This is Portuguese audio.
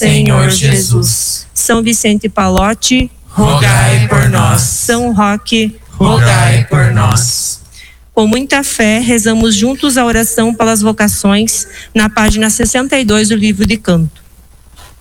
Senhor Jesus. São Vicente Pallotti, rogai por nós. São Roque, rogai por nós. Com muita fé, rezamos juntos a oração pelas vocações, na página 62 do livro de canto.